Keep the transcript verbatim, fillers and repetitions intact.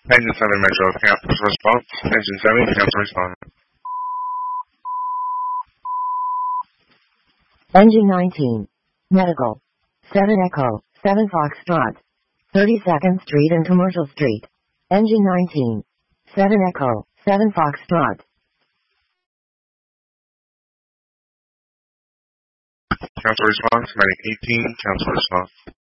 Engine seven Metro, cancel response. Engine seven, cancel response. Engine nineteen. Medical. seven Echo, seven Foxtrot. thirty-second Street and Commercial Street. Engine nineteen. seven Echo, seven Foxtrot. Cancel response. Medic eighteen, cancel response.